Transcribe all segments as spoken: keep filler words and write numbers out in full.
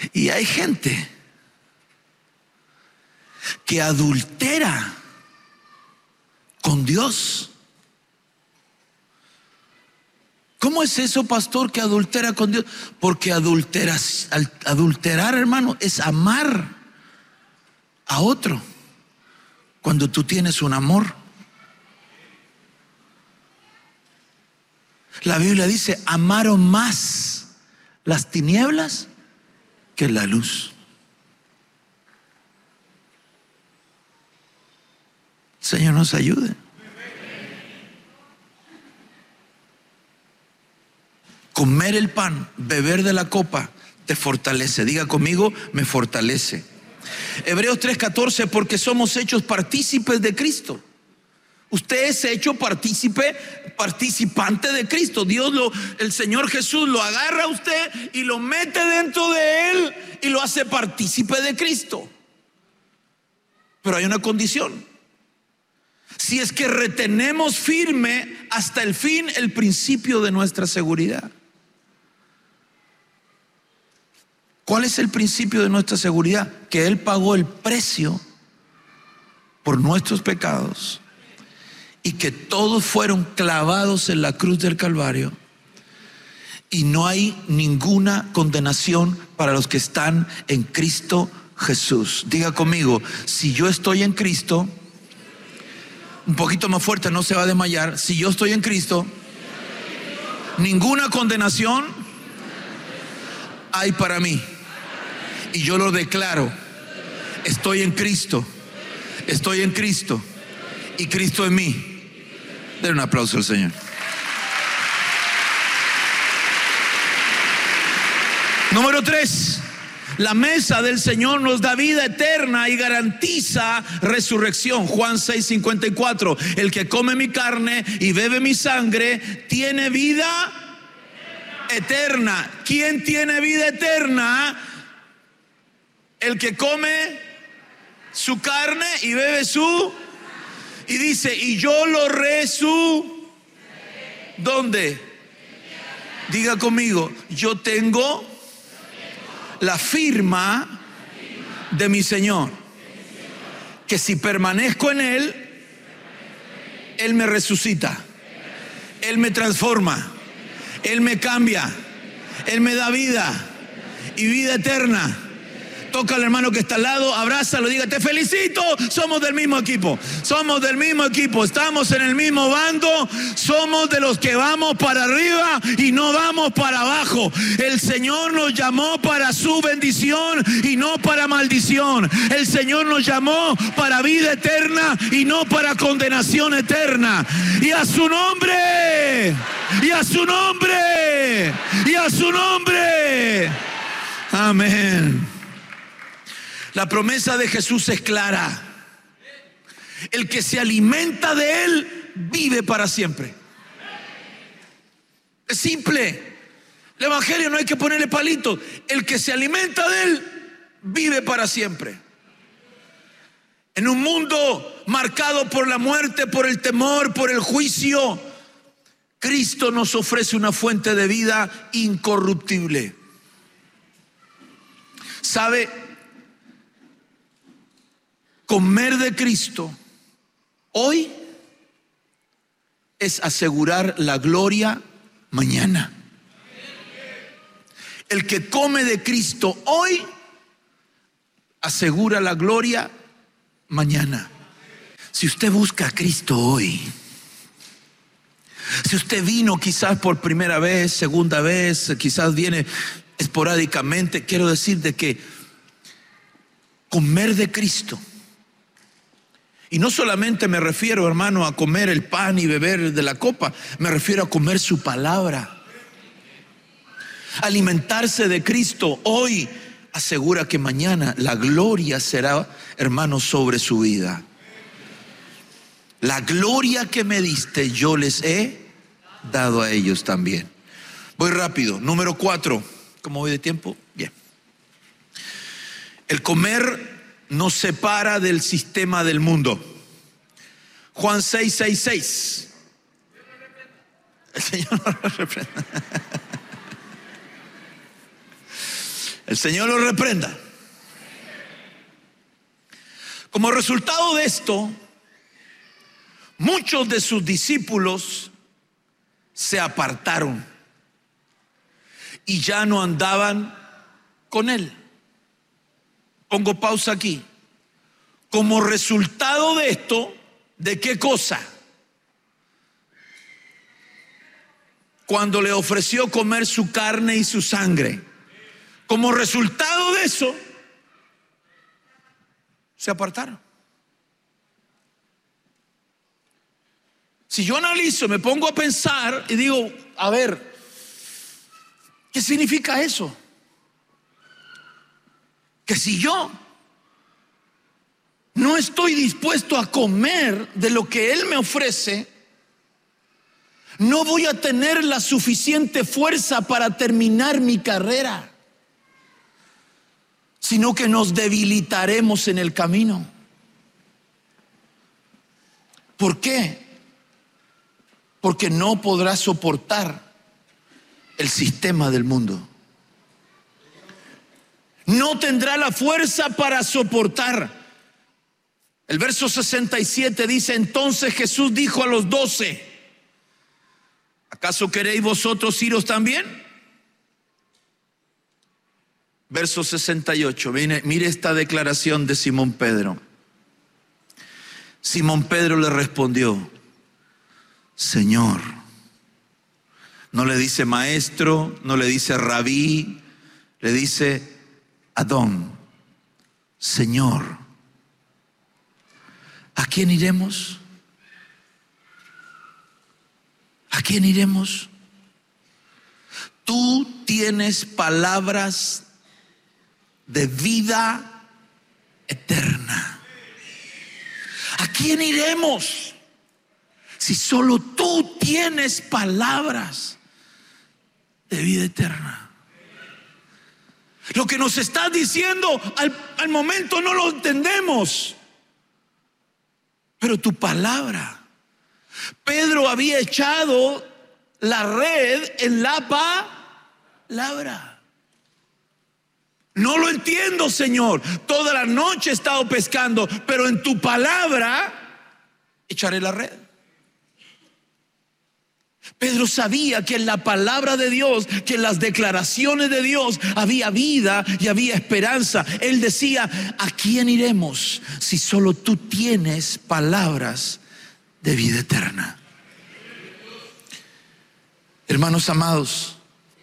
Y hay gente que adultera con Dios. ¿Cómo es eso, pastor, que adultera con Dios? Porque adulteras, adulterar, hermano, es amar a otro cuando tú tienes un amor. La Biblia dice: amaron más las tinieblas que la luz. Señor nos ayude. Comer el pan, beber de la copa, te fortalece. Diga conmigo: me fortalece. Hebreos tres catorce, porque somos hechos partícipes de Cristo. Usted es hecho partícipe, participante de Cristo. Dios lo, el Señor Jesús lo agarra a usted y lo mete dentro de Él y lo hace partícipe de Cristo. Pero hay una condición: si es que retenemos firme hasta el fin el principio de nuestra seguridad. ¿Cuál es el principio de nuestra seguridad? Que Él pagó el precio por nuestros pecados y que todos fueron clavados en la cruz del Calvario, y no hay ninguna condenación para los que están en Cristo Jesús. Diga conmigo: si yo estoy en Cristo, un poquito más fuerte, no se va a desmayar. Si yo estoy en Cristo, ninguna condenación hay para mí. Y yo lo declaro: estoy en Cristo, estoy en Cristo y Cristo en mí. Den un aplauso al Señor. Número tres: la mesa del Señor nos da vida eterna y garantiza resurrección. Juan seis cincuenta y cuatro: el que come mi carne y bebe mi sangre tiene vida eterna. ¿Quién tiene vida eterna? El que come su carne y bebe su. Y dice: y yo lo resu. ¿Dónde? Diga conmigo: yo tengo la firma de mi Señor, que si permanezco en Él, Él me resucita, Él me transforma, Él me cambia, Él me da vida y vida eterna. Toca al hermano que está al lado, abrázalo, diga: te felicito, somos del mismo equipo, somos del mismo equipo, estamos en el mismo bando, somos de los que vamos para arriba y no vamos para abajo. El Señor nos llamó para su bendición y no para maldición. El Señor nos llamó para vida eterna y no para condenación eterna. Y a su nombre, y a su nombre, y a su nombre. Amén. La promesa de Jesús es clara: el que se alimenta de Él vive para siempre. Es simple. El evangelio no hay que ponerle palitos. El que se alimenta de Él vive para siempre. En un mundo marcado por la muerte, por el temor, por el juicio, Cristo nos ofrece una fuente de vida incorruptible. ¿Sabe? Comer de Cristo hoy es asegurar la gloria mañana. El que come de Cristo hoy asegura la gloria mañana. Si usted busca a Cristo hoy, si usted vino quizás por primera vez, segunda vez, quizás viene esporádicamente, quiero decir de que comer de Cristo, y no solamente me refiero, hermano, a comer el pan y beber de la copa, me refiero a comer su palabra. Alimentarse de Cristo hoy asegura que mañana la gloria será, hermano, sobre su vida. La gloria que me diste yo les he dado a ellos también. Voy rápido. Número cuatro. ¿Cómo voy de tiempo? Bien. El comer nos separa del sistema del mundo. Juan seis, seis, seis. El Señor no lo reprenda. El Señor lo reprenda. Como resultado de esto, muchos de sus discípulos se apartaron y ya no andaban con él. Pongo pausa aquí. Como resultado de esto, ¿de qué cosa? Cuando le ofreció comer su carne y su sangre. Como resultado de eso, se apartaron. Si yo analizo, me pongo a pensar y digo, a ver, ¿qué significa eso? Que si yo no estoy dispuesto a comer de lo que Él me ofrece, no voy a tener la suficiente fuerza para terminar mi carrera, sino que nos debilitaremos en el camino. ¿Por qué? Porque no podrás soportar el sistema del mundo. No tendrá la fuerza para soportar. El verso sesenta y siete dice: entonces Jesús dijo a los doce: ¿acaso queréis vosotros iros también? Verso sesenta y ocho, mire, mire esta declaración de Simón Pedro. Simón Pedro le respondió: Señor. No le dice maestro, no le dice rabí, le dice Adón, Señor. ¿A quién iremos? ¿A quién iremos? Tú tienes palabras de vida eterna. ¿A quién iremos si solo tú tienes palabras de vida eterna? Lo que nos estás diciendo al, al momento no lo entendemos, pero tu palabra. Pedro había echado la red en la palabra. No lo entiendo, Señor. Toda la noche he estado pescando, pero en tu palabra echaré la red. Pedro sabía que en la palabra de Dios, que en las declaraciones de Dios había vida y había esperanza. Él decía: ¿a quién iremos si solo tú tienes palabras de vida eterna? Hermanos amados,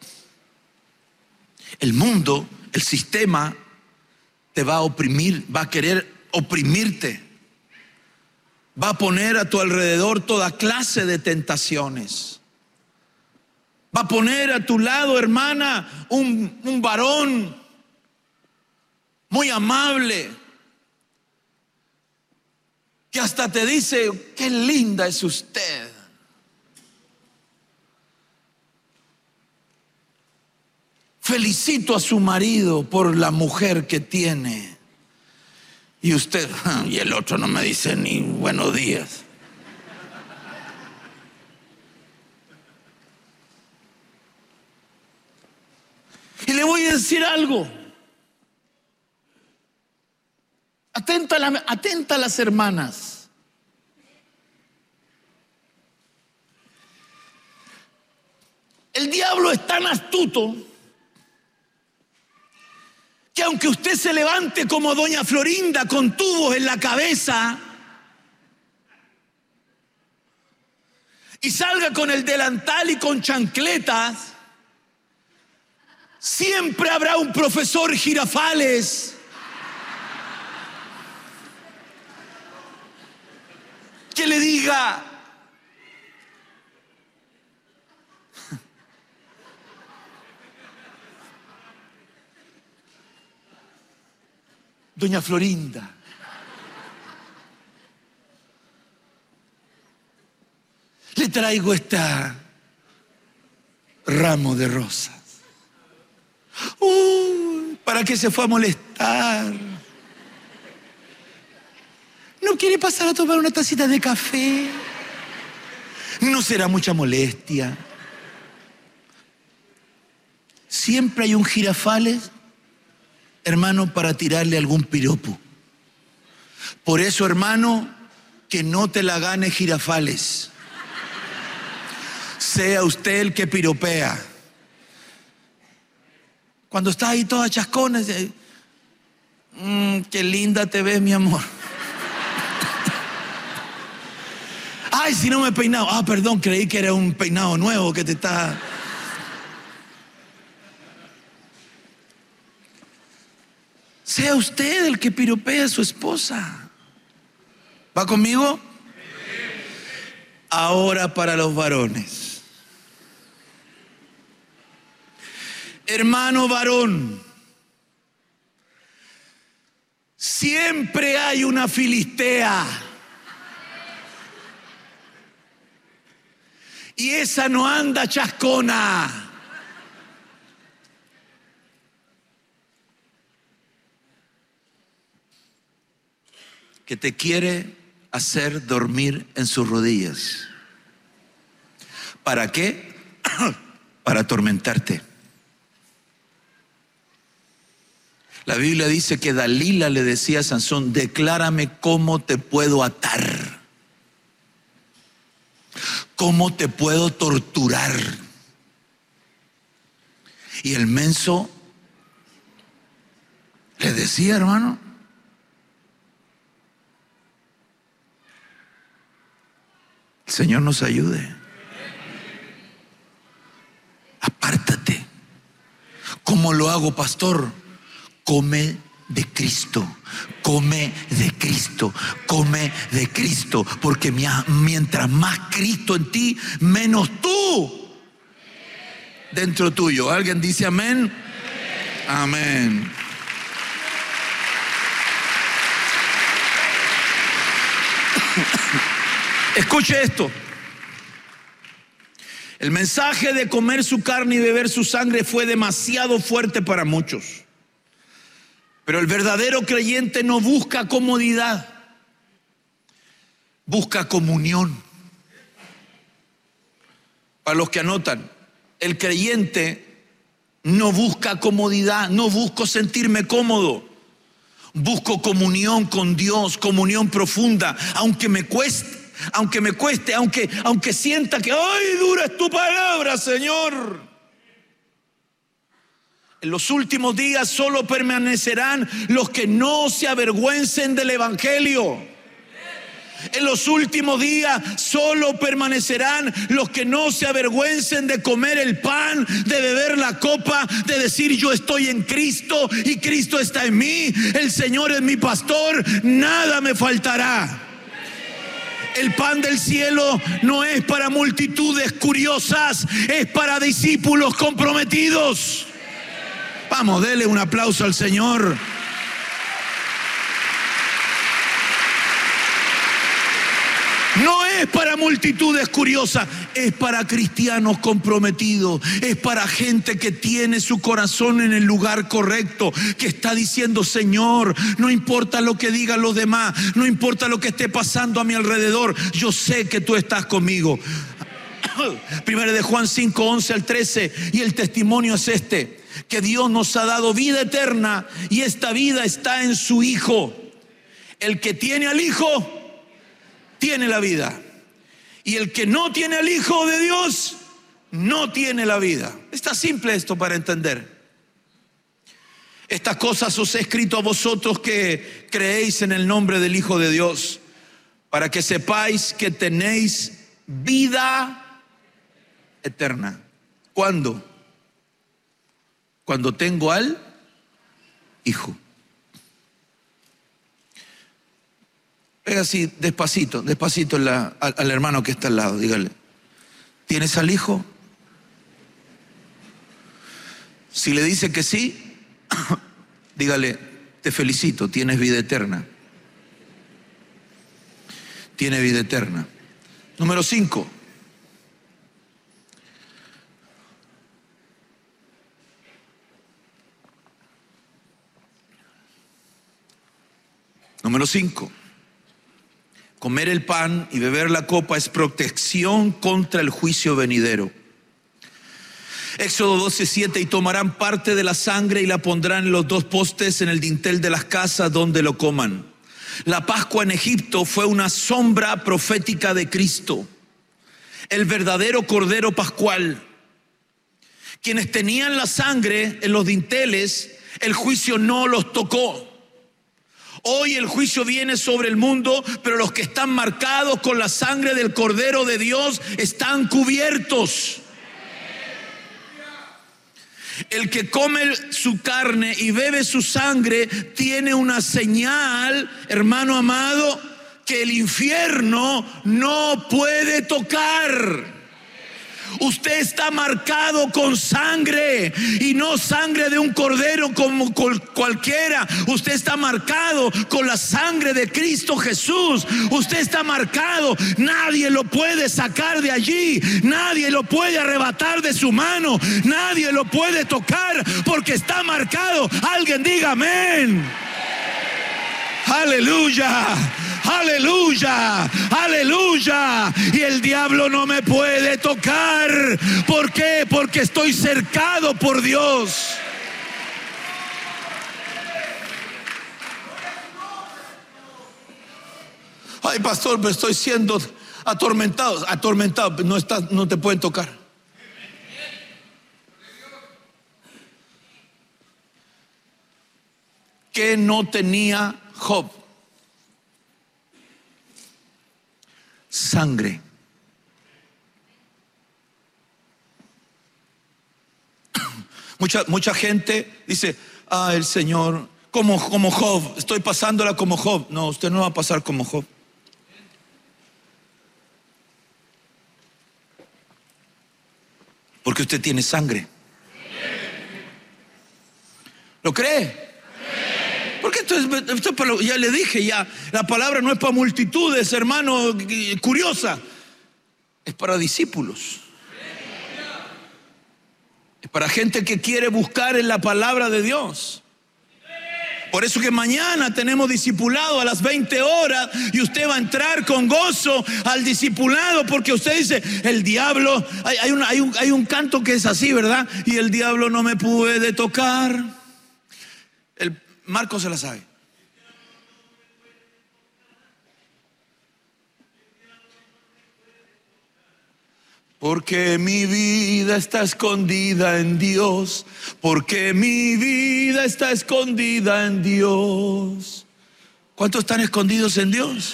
el mundo, el sistema te va a oprimir, va a querer oprimirte, va a poner a tu alrededor toda clase de tentaciones. Va a poner a tu lado, hermana, un, un varón muy amable, que hasta te dice: qué linda es usted. Felicito a su marido por la mujer que tiene. Y usted, y el otro no me dice ni buenos días. Y le voy a decir algo. Atenta a, la, atenta a las hermanas. El diablo es tan astuto que aunque usted se levante como doña Florinda con tubos en la cabeza y salga con el delantal y con chancletas, siempre habrá un profesor Girafales que le diga: doña Florinda, le traigo esta ramo de rosas. Uy, ¿para qué se fue a molestar? ¿No quiere pasar a tomar una tacita de café? ¿No será mucha molestia? Siempre hay un Girafales hermano, para tirarle algún piropo. Por eso, hermano, que no te la gane Girafales. Sea usted el que piropea. Cuando estás ahí toda chascona, mmm, qué linda te ves, mi amor. Ay, si no me he peinado. Ah, perdón, creí que era un peinado nuevo que te está... Sea usted el que piropea a su esposa. ¿Va conmigo? Ahora para los varones. Hermano varón, siempre hay una filistea. Y esa no anda chascona. Que te quiere hacer dormir en sus rodillas. ¿Para qué? Para atormentarte. La Biblia dice que Dalila le decía a Sansón: declárame cómo te puedo atar, cómo te puedo torturar. Y el menso le decía, hermano, el Señor nos ayude. Apártate. ¿Cómo lo hago, pastor? Come de Cristo, come de Cristo, come de Cristo, porque mientras más Cristo en ti, menos tú dentro tuyo. ¿Alguien dice amén? Amén. Escuche esto. El mensaje de comer su carne y beber su sangre fue demasiado fuerte para muchos. Pero el verdadero creyente no busca comodidad, busca comunión. Para los que anotan, el creyente no busca comodidad, no busco sentirme cómodo. Busco comunión con Dios, comunión profunda, aunque me cueste, aunque me cueste, aunque, aunque sienta que ¡ay, dura es tu palabra, Señor! En los últimos días solo permanecerán los que no se avergüencen del evangelio. En los últimos días solo permanecerán los que no se avergüencen de comer el pan, de beber la copa, de decir yo estoy en Cristo y Cristo está en mí. El Señor es mi pastor, nada me faltará. El pan del cielo no es para multitudes curiosas, es para discípulos comprometidos. Vamos, dele un aplauso al Señor. No es para multitudes curiosas, es para cristianos comprometidos, es para gente que tiene su corazón en el lugar correcto, que está diciendo: Señor, no importa lo que digan los demás, no importa lo que esté pasando a mi alrededor, yo sé que tú estás conmigo. Primero de Juan cinco, once al trece, y el testimonio es este: que Dios nos ha dado vida eterna y esta vida está en su Hijo. El que tiene al Hijo tiene la vida, y el que no tiene al Hijo de Dios no tiene la vida. Está simple esto para entender. Estas cosas os he escrito a vosotros que creéis en el nombre del Hijo de Dios, para que sepáis que tenéis vida eterna. ¿Cuándo? Cuando tengo al Hijo. Pega así, despacito, despacito la, al, al hermano que está al lado, dígale: ¿tienes al Hijo? Si le dice que sí, dígale: te felicito, tienes vida eterna. Tiene vida eterna. Número cinco. Número cinco. Comer el pan y beber la copa es protección contra el juicio venidero. Éxodo doce siete, y tomarán parte de la sangre y la pondrán en los dos postes en el dintel de las casas donde lo coman. La Pascua en Egipto fue una sombra profética de Cristo, el verdadero Cordero Pascual. Quienes tenían la sangre en los dinteles, el juicio no los tocó. Hoy el juicio viene sobre el mundo, pero los que están marcados con la sangre del Cordero de Dios están cubiertos. El que come su carne y bebe su sangre tiene una señal, hermano amado, que el infierno no puede tocar. Usted está marcado con sangre, y no sangre de un cordero como cualquiera. Usted está marcado con la sangre de Cristo Jesús. Usted está marcado. Nadie lo puede sacar de allí. Nadie lo puede arrebatar de su mano. Nadie lo puede tocar porque está marcado. Alguien diga amén. Aleluya. Aleluya, aleluya. Y el diablo no me puede tocar. ¿Por qué? Porque estoy cercado por Dios. Ay, pastor, pero estoy siendo atormentado. Atormentado, no, está, no te pueden tocar. ¿Qué no tenía Job? Sangre. Mucha, mucha gente dice, ah, el Señor, como, como Job, estoy pasándola como Job. No, usted no va a pasar como Job. Porque usted tiene sangre. ¿Lo cree? Porque esto es, esto es para, ya le dije, ya la palabra no es para multitudes, hermano, curiosa. Es para discípulos. Es para gente que quiere buscar en la palabra de Dios. Por eso que mañana tenemos discipulado a las veinte horas, y usted va a entrar con gozo al discipulado, porque usted dice, el diablo, hay, hay, un, hay, un, hay un canto que es así, ¿verdad? Y el diablo no me puede tocar. El Marcos se la sabe. Porque mi vida está escondida en Dios. Porque mi vida está escondida en Dios. ¿Cuántos están escondidos en Dios?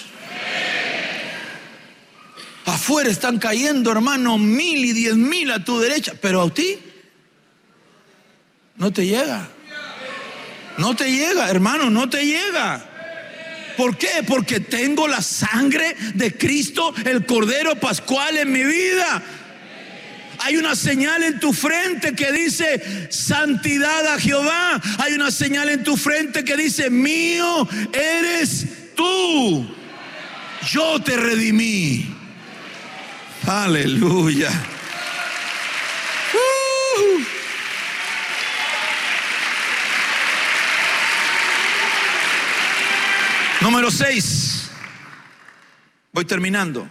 Afuera están cayendo, hermano, mil y diez mil a tu derecha, pero a ti no te llega. No te llega, hermano, no te llega. ¿Por qué? Porque tengo la sangre de Cristo, el Cordero Pascual, en mi vida. Hay una señal en tu frente que dice santidad a Jehová. Hay una señal en tu frente que dice mío eres tú. Yo te redimí. Aleluya. Uh. Número seis. Voy terminando.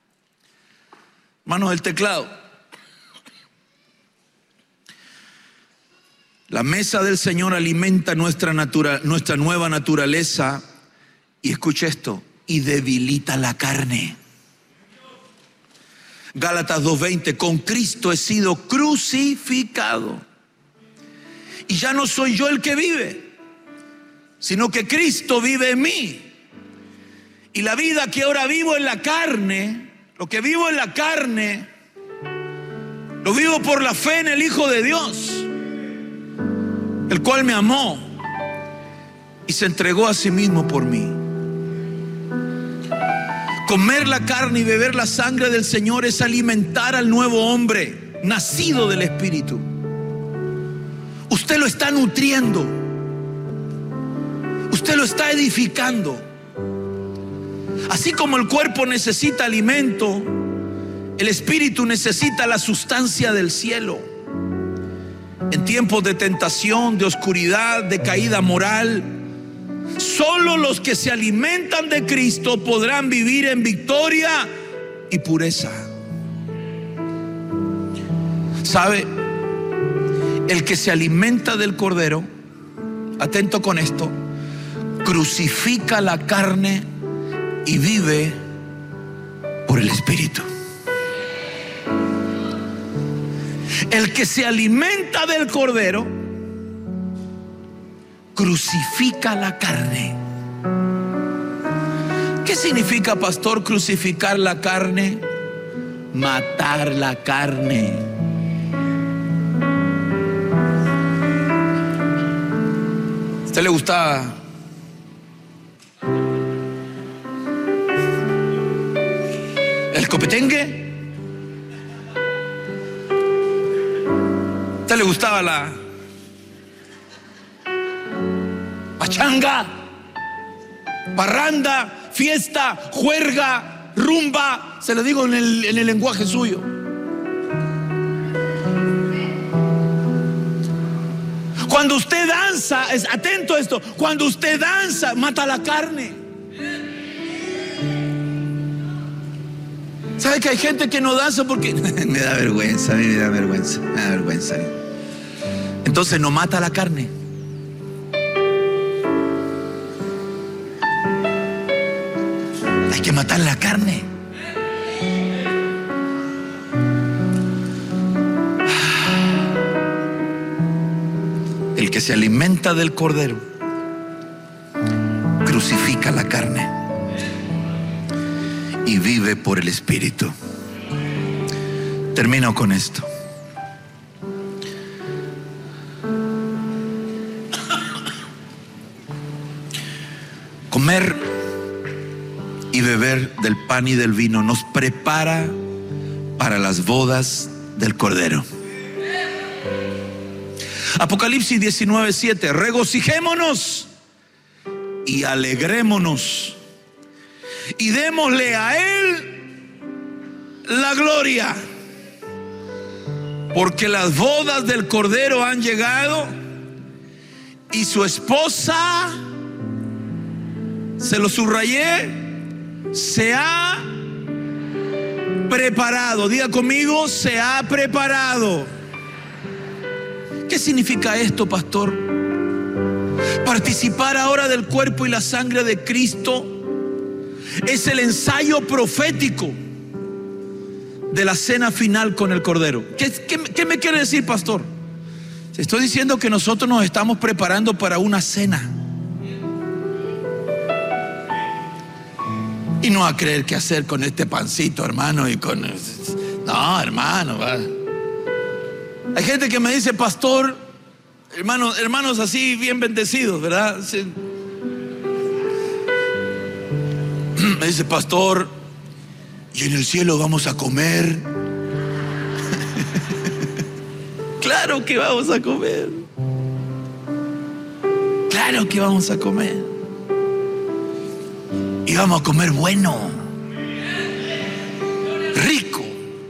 Manos del teclado. La mesa del Señor alimenta nuestra, natura, nuestra nueva naturaleza. Y escucha esto. Y debilita la carne. Gálatas dos veinte. Con Cristo he sido crucificado. Y ya no soy yo el que vive, sino que Cristo vive en mí. Y la vida que ahora vivo en la carne, lo que vivo en la carne, lo vivo por la fe en el Hijo de Dios, el cual me amó y se entregó a sí mismo por mí. Comer la carne y beber la sangre del Señor es alimentar al nuevo hombre, nacido del Espíritu. Usted lo está nutriendo. Usted lo está edificando. Así como el cuerpo necesita alimento, el espíritu necesita la sustancia del cielo. En tiempos de tentación, de oscuridad, de caída moral, solo los que se alimentan de Cristo podrán vivir en victoria y pureza. ¿Sabe? El que se alimenta del cordero, atento con esto, crucifica la carne y vive por el Espíritu. El que se alimenta del cordero crucifica la carne. ¿Qué significa, pastor, crucificar la carne? Matar la carne. ¿A usted le gusta el copetengue? ¿A usted le gustaba la pachanga, parranda, fiesta, juerga, rumba? Se lo digo en el, en el lenguaje suyo. Cuando usted danza, es atento a esto, cuando usted danza, mata la carne. ¿Sabe que hay gente que no danza porque me da vergüenza, a mí me da vergüenza, me da vergüenza? Entonces no mata la carne. Hay que matar la carne. El que se alimenta del cordero crucifica la carne y vive por el Espíritu. Termino con esto. Comer y beber del pan y del vino nos prepara para las bodas del Cordero. Apocalipsis diecinueve siete, regocijémonos y alegrémonos y démosle a Él la gloria, porque las bodas del Cordero han llegado y su esposa, se lo subrayé, se ha preparado. Diga conmigo, se ha preparado. ¿Qué significa esto, pastor? Participar ahora del cuerpo y la sangre de Cristo es el ensayo profético de la cena final con el Cordero. ¿Qué, qué, qué me quiere decir, pastor? Estoy diciendo que nosotros nos estamos preparando para una cena. Y no a creer qué hacer con este pancito, hermano, y con... No, hermano, va. Hay gente que me dice, pastor, hermanos, hermanos así bien bendecidos, ¿verdad? Sí. Me dice, pastor, y en el cielo vamos a comer. Claro que vamos a comer. Claro que vamos a comer. Y vamos a comer bueno, rico.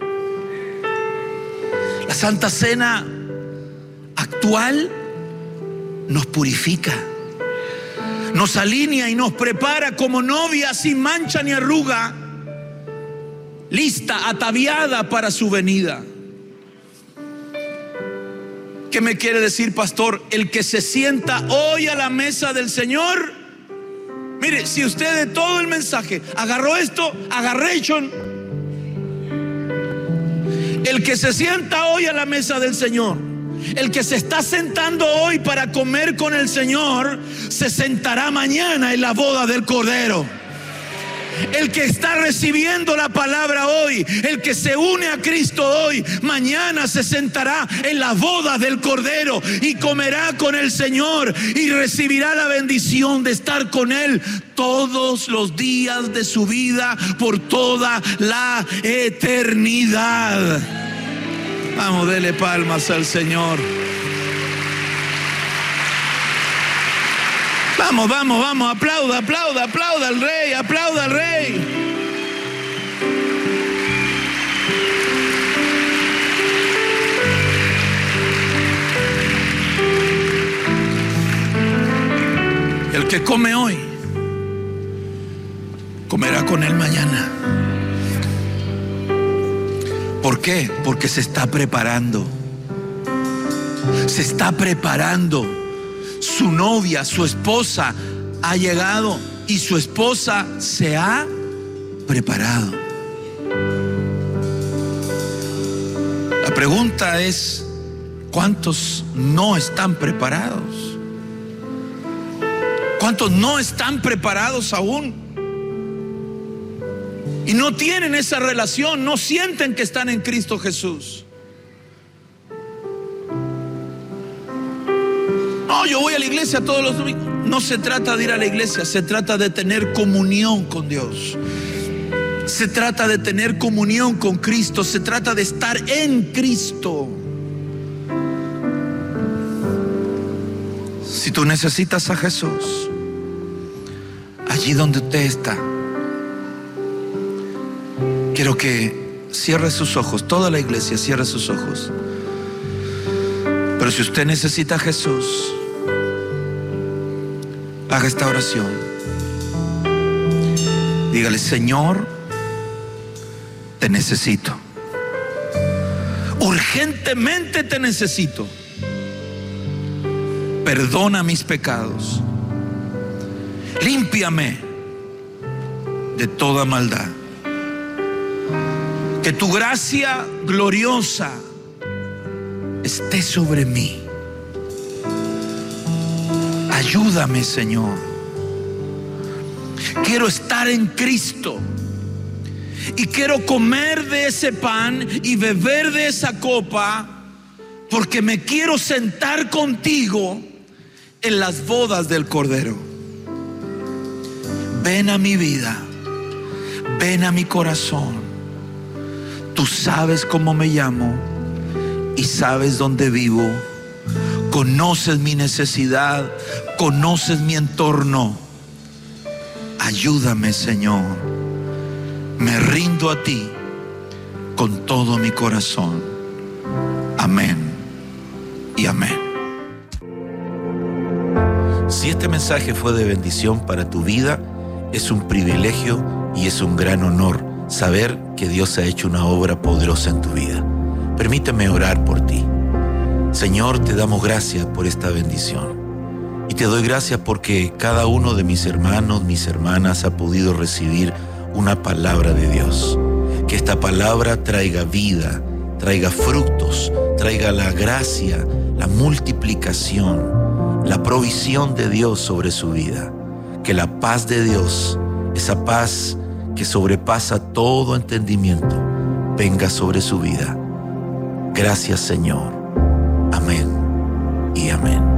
La Santa Cena actual nos purifica, nos alinea y nos prepara como novia sin mancha ni arruga, lista, ataviada para su venida. ¿Qué me quiere decir, pastor? El que se sienta hoy a la mesa del Señor, mire, si usted de todo el mensaje agarró esto, agarration. El que se sienta hoy a la mesa del Señor, el que se está sentando hoy para comer con el Señor, se sentará mañana en la boda del Cordero. El que está recibiendo la palabra hoy, el que se une a Cristo hoy, mañana se sentará en la boda del Cordero y comerá con el Señor y recibirá la bendición de estar con Él todos los días de su vida por toda la eternidad. Vamos, dele palmas al Señor. Vamos, vamos, vamos, aplauda, aplauda, aplauda al Rey, aplauda al Rey. El que come hoy, comerá con Él mañana. ¿Por qué? Porque se está preparando. Se está preparando. Su novia, su esposa ha llegado y su esposa se ha preparado. La pregunta es, ¿cuántos no están preparados? ¿Cuántos no están preparados aún? Y no tienen esa relación, no sienten que están en Cristo Jesús. No, yo voy a la iglesia todos los domingos. No se trata de ir a la iglesia, se trata de tener comunión con Dios. Se trata de tener comunión con Cristo, se trata de estar en Cristo. Si tú necesitas a Jesús, allí donde usted está, quiero que cierre sus ojos. Toda la iglesia cierre sus ojos. Pero si usted necesita a Jesús, haga esta oración. Dígale: Señor, te necesito. Urgentemente te necesito. Perdona mis pecados. Límpiame de toda maldad. Que tu gracia gloriosa esté sobre mí. Ayúdame, Señor. Quiero estar en Cristo y quiero comer de ese pan y beber de esa copa, porque me quiero sentar contigo en las bodas del Cordero. Ven a mi vida, ven a mi corazón. Tú sabes cómo me llamo y sabes dónde vivo. Conoces mi necesidad, conoces mi entorno. Ayúdame, Señor. Me rindo a ti con todo mi corazón. Amén y amén. Si este mensaje fue de bendición para tu vida, es un privilegio y es un gran honor saber que Dios ha hecho una obra poderosa en tu vida. Permíteme orar por ti. Señor, te damos gracias por esta bendición. Y te doy gracias porque cada uno de mis hermanos, mis hermanas ha podido recibir una palabra de Dios. Que esta palabra traiga vida, traiga frutos, traiga la gracia, la multiplicación, la provisión de Dios sobre su vida. Que la paz de Dios, esa paz que sobrepasa todo entendimiento, venga sobre su vida. Gracias, Señor. Amén y amén.